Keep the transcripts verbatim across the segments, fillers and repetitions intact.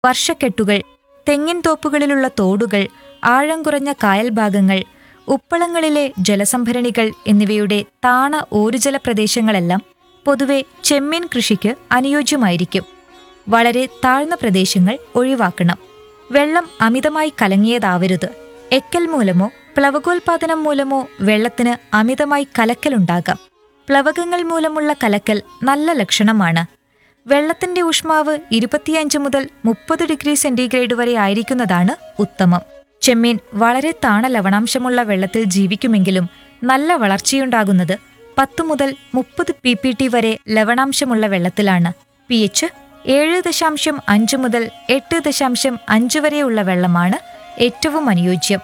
വർഷക്കെട്ടുകൾ, തെങ്ങിൻ തോപ്പുകളിലുള്ള തോടുകൾ, ആഴം കുറഞ്ഞ കായൽ ഭാഗങ്ങൾ, ഉപ്പളങ്ങളിലെ ജലസംഭരണികൾ എന്നിവയുടെ താണ ഓരുജല പ്രദേശങ്ങളെല്ലാം പൊതുവെ ചെമ്മീൻ കൃഷിക്ക് അനുയോജ്യമായിരിക്കും. വളരെ താഴ്ന്ന പ്രദേശങ്ങൾ ഒഴിവാക്കണം. വെള്ളം അമിതമായി കലങ്ങിയതാവരുത്. എക്കൽ മൂലമോ പ്ലവകോൽപാദനം മൂലമോ വെള്ളത്തിന് അമിതമായി കലക്കലുണ്ടാകാം. പ്ലവകങ്ങൾ മൂലമുള്ള കലക്കൽ നല്ല ലക്ഷണമാണ്. വെള്ളത്തിന്റെ ഊഷ്മാവ് ഇരുപത്തിയഞ്ച് മുതൽ മുപ്പത് ഡിഗ്രി സെന്റിഗ്രേഡ് വരെ ആയിരിക്കുന്നതാണ് ഉത്തമം. ചെമ്മീൻ വളരെ താണ ലവണാംശമുള്ള വെള്ളത്തിൽ ജീവിക്കുമെങ്കിലും നല്ല വളർച്ചയുണ്ടാകുന്നത് പത്ത് മുതൽ മുപ്പത് പി പി ടി വരെ ലവണാംശമുള്ള വെള്ളത്തിലാണ്. പി എച്ച് ഏഴ് ദശാംശം അഞ്ച് മുതൽ എട്ട് ദശാംശം അഞ്ച് വരെയുള്ള വെള്ളമാണ് ഏറ്റവും അനുയോജ്യം.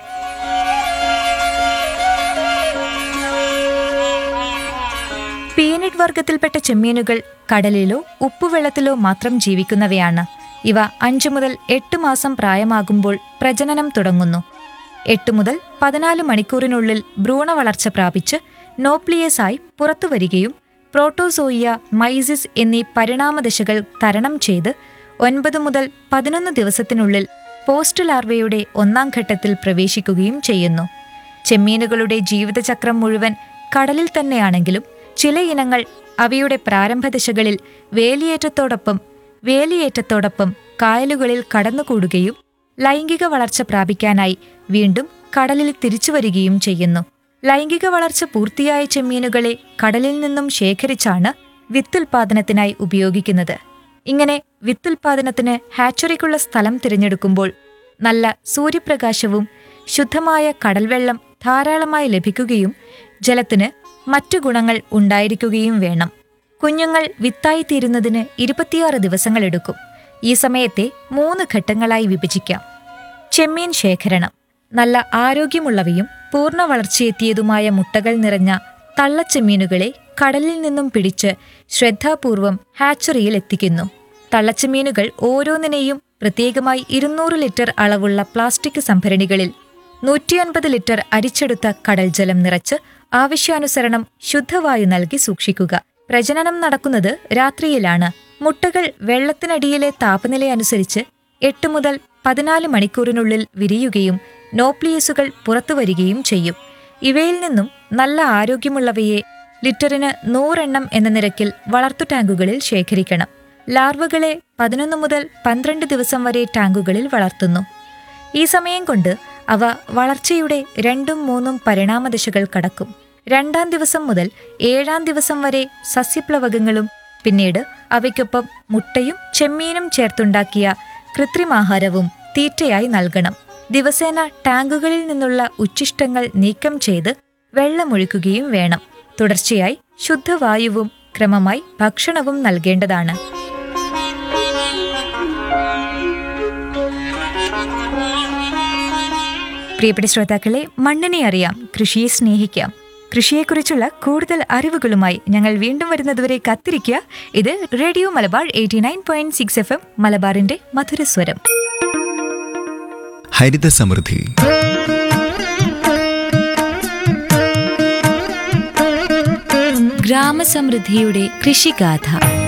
പീനട്ട് വർഗത്തിൽപ്പെട്ട ചെമ്മീനുകൾ കടലിലോ ഉപ്പുവെള്ളത്തിലോ മാത്രം ജീവിക്കുന്നവയാണ്. ഇവ അഞ്ചു മുതൽ എട്ട് മാസം പ്രായമാകുമ്പോൾ പ്രജനനം തുടങ്ങുന്നു. എട്ട് മുതൽ പതിനാല് മണിക്കൂറിനുള്ളിൽ ഭ്രൂണവളർച്ച പ്രാപിച്ച് നോപ്ലിയസ് ആയി പുറത്തുവരികയും പ്രോട്ടോസോയിയ, മൈസിസ് എന്നീ പരിണാമദശകൾ തരണം ചെയ്ത് ഒൻപത് മുതൽ പതിനൊന്ന് ദിവസത്തിനുള്ളിൽ പോസ്റ്റ് ലാർവയുടെ ഒന്നാം ഘട്ടത്തിൽ പ്രവേശിക്കുകയും ചെയ്യുന്നു. ചെമ്മീനുകളുടെ ജീവിതചക്രം മുഴുവൻ കടലിൽ തന്നെയാണെങ്കിലും ചില ഇനങ്ങൾ അവയുടെ പ്രാരംഭദശകളിൽ വേലിയേറ്റത്തോടൊപ്പം വേലിയേറ്റത്തോടൊപ്പം കായലുകളിൽ കടന്നുകൂടുകയും ലൈംഗിക വളർച്ച പ്രാപിക്കാനായി വീണ്ടും കടലിൽ തിരിച്ചുവരികയും ചെയ്യുന്നു. ലൈംഗിക വളർച്ച പൂർത്തിയായ ചെമ്മീനുകളെ കടലിൽ നിന്നും ശേഖരിച്ചാണ് വിത്തുൽപാദനത്തിനായി ഉപയോഗിക്കുന്നത്. ഇങ്ങനെ വിത്തുൽപാദനത്തിന് ഹാച്ചറിക്കുള്ള സ്ഥലം തിരഞ്ഞെടുക്കുമ്പോൾ നല്ല സൂര്യപ്രകാശവും ശുദ്ധമായ കടൽവെള്ളം ധാരാളമായി ലഭിക്കുകയും ജലത്തിന് മറ്റു ഗുണങ്ങൾ ഉണ്ടായിരിക്കുകയും വേണം. കുഞ്ഞുങ്ങൾ വിത്തായിത്തീരുന്നതിന് ഇരുപത്തിയാറ് ദിവസങ്ങളെടുക്കും. ഈ സമയത്തെ മൂന്ന് ഘട്ടങ്ങളായി വിഭജിക്കാം. ചെമ്മീൻ ശേഖരണം. നല്ല ആരോഗ്യമുള്ളവയും പൂർണ്ണ വളർച്ചയെത്തിയതുമായ മുട്ടകൾ നിറഞ്ഞ തള്ളച്ചെമ്മീനുകളെ കടലിൽ നിന്നും പിടിച്ച് ശ്രദ്ധാപൂർവം ഹാച്ചറിയിൽ എത്തിക്കുന്നു. തള്ളച്ചെമ്മീനുകൾ ഓരോന്നിനെയും പ്രത്യേകമായി ഇരുന്നൂറ് ലിറ്റർ അളവുള്ള പ്ലാസ്റ്റിക് സംഭരണികളിൽ നൂറ്റിയൻപത് ലിറ്റർ അരിച്ചെടുത്ത കടൽ ജലം നിറച്ച് ആവശ്യാനുസരണം ശുദ്ധവായു നൽകി സൂക്ഷിക്കുക. പ്രജനനം നടക്കുന്നത് രാത്രിയിലാണ്. മുട്ടകൾ വെള്ളത്തിനടിയിലെ താപനിലയനുസരിച്ച് എട്ട് മുതൽ പതിനാല് മണിക്കൂറിനുള്ളിൽ വിരിയുകയും നോപ്ലിയസുകൾ പുറത്തുവരികയും ചെയ്യും. ഇവയിൽ നിന്നും നല്ല ആരോഗ്യമുള്ളവയെ ലിറ്ററിന് നൂറെണ്ണം എന്ന നിരക്കിൽ വളർത്തു ടാങ്കുകളിൽ ശേഖരിക്കണം. ലാർവകളെ പതിനൊന്ന് മുതൽ പന്ത്രണ്ട് ദിവസം വരെ ടാങ്കുകളിൽ വളർത്തുന്നു. ഈ സമയം കൊണ്ട് അവ വളർച്ചയുടെ രണ്ടും മൂന്നും പരിണാമദശകൾ കടക്കും. രണ്ടാം ദിവസം മുതൽ ഏഴാം ദിവസം വരെ സസ്യപ്ലവകങ്ങളും പിന്നീട് അവയ്ക്കൊപ്പം മുട്ടയും ചെമ്മീനും ചേർത്തുണ്ടാക്കിയ കൃത്രിമാഹാരവും തീറ്റയായി നൽകണം. ദിവസേന ടാങ്കുകളിൽ നിന്നുള്ള ഉച്ഛിഷ്ടങ്ങൾ നീക്കം ചെയ്ത് വെള്ളമൊഴിക്കുകയും വേണം. തുടർച്ചയായി ശുദ്ധവായുവും ക്രമമായി ഭക്ഷണവും നൽകേണ്ടതാണ്. പ്രിയപ്പെട്ട ശ്രോതാക്കളെ, മണ്ണിനെ അറിയാം, കൃഷിയെ സ്നേഹിക്കാം. കൃഷിയെക്കുറിച്ചുള്ള കൂടുതൽ അറിവുകളുമായി ഞങ്ങൾ വീണ്ടും വരുന്നതുവരെ കാത്തിരിക്കുക. ഇത് radio Malabar eighty nine point six F M, മലബാറിന്റെ മധുരസ്വരം. ഹരിത സമൃദ്ധി. ഗ്രാമസമൃദ്ധിയുടെ കൃഷിഗാഥ.